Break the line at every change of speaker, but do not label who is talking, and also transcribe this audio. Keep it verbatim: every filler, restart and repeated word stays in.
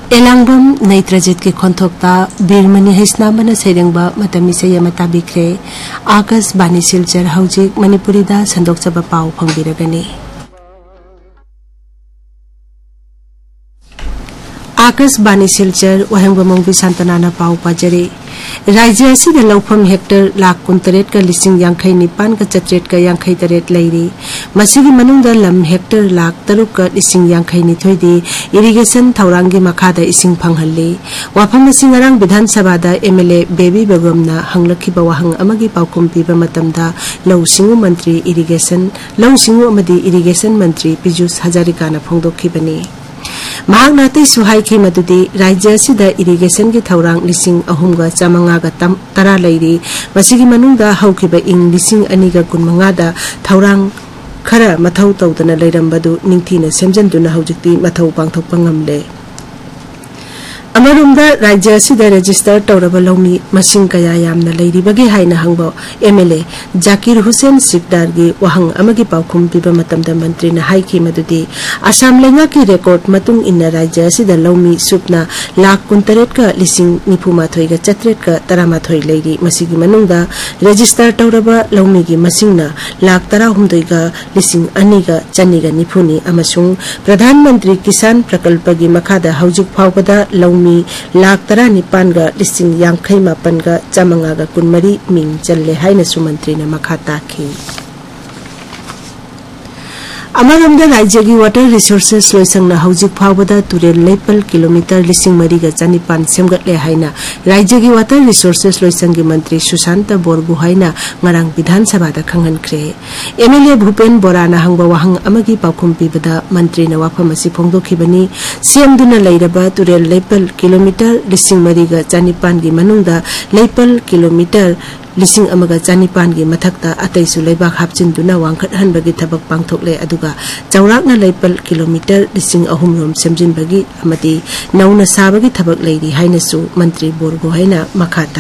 एलांगबम नैत्रजित के खोंथोक्ता बीरमणि हैसनामना सैरंगबा मतमी सयमा ताबिख्रे आकाश बानी सिलचर हौजिक मणिपुरीदा संदोकचबा पाउ फंगबिरगनी आकाश बानी सिलचर वहंगबमोंबी सांतनाना पाउ पाजरे राज्य असिदा लौफम हेक्टर लाख कुंतरेट का लिसिंग यांखै निपान का चत्रेट का यांखै तरेट लैरी मसिगी मनुंगदा लम हेक्टर लाख तरुक का लिसिंग यांखै निथोइदी इरिगेशन थौरांगी मखादा इसिंग फंगहल्ली वाफम असिंग अरांग विधान सभादा एमएलए बेबी बेगमना हंगलखिबा वाहंग अमगी पाउकुम पिबा मतमदा लौ सिंगु मंत्री इरिगेशन लौ सिंगु अमदी इरिगेशन मंत्री पीयूष हजारिकाना फोंदोखिबनी महांगना तैसु हाइखि मदुदि राज्य असिदा इरिगेशन की थौरांग लिसिंग अहुमगा चामंगागा तरा लैरी मसिगी मनुंगदा हौखिबा इंग लिसिंग अनिगा कुनमंगादा थौरांग खरा मथौ तौदना लैरंबदु निंगथिना सेमजनदुना हौजिक्ति मथौ पांगथोकपा ngamle अमरुमदा राज्य असिदा रजिस्टर तौरबा लौमी मसिंग कया यामना लैरिबगे हाइना हंगबो एमएलए जाकिर हुसैन सिकदारगी वहंग अमगी पाउखुम पिबा मतमदा मंत्रीना हाइखि मदुदि असम लेंगा की रिकॉर्ड मतुंग इन राज्य असिदा लौमी सुपना लाख कुंतरेट का लिसिंग निफुमाथोई गा चत्रेट का तरामाथोई लैरी मसिगी मनुंगदा रजिस्टर तौरबा लौमी की मसिंगना लाख तराहुमदोई गा लिसिंग अनिगा चन्निगा निफुनी अमसुंग प्रधानमंत्री किसान प्रकल्प की मखादा हौजिक फावबदा लौमी लाख तरा निपान गा लिसिंग यांखै मापन गा चामंगा गा कुनमरी मिंग चल्ले हाइना सुमंत्री ने मखा ताखी अमरमदा राज्य की वाटर रिसोर्सेस लोइसंगना हौजिक फावबदा तुरेल लेपल किलोमीटर लिसिंग मरी गा चानिपान सेमगटले हाइना राज्य की वाटर रिसोर्सेस लोइसंगी मंत्री सुशांत बोरगु हाइना ngarang विधान सभा दा खंगनख्रे एमएलए भूपेन बोराना हंगबा वाहंग अमगी पाउखुम पिबदा मंत्री ना वाफम असि फोंदोखिबनी सेमदुना लैरबा तुरेल लेपल किलोमीटर लिसिंग मरी गा चानिपान की मनुंगदा लेपल किलोमीटर लिसिंग अमगा चानिपान की मथक्ता अतैसु लैबाक हापचिंदुना वांखट हनबगी थबक पांगथोकले अदुगा चौराकना लेपल किलोमीटर लिसिंग अहुम रोम सेमजिनबगी अमदी नौना साबगी थबक लैरी हाइनसु मंत्री बोरगो हाइना मखा